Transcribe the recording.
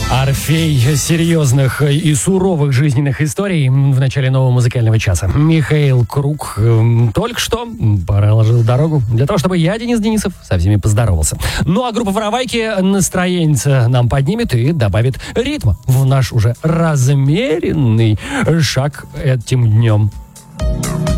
Орфей серьезных и суровых жизненных историй в начале нового музыкального часа. Михаил Круг только что проложил дорогу для того, чтобы я, Денис Денисов, со всеми поздоровался. Ну а группа «Воровайки» настроение нам поднимет и добавит ритма в наш уже размеренный шаг этим днем.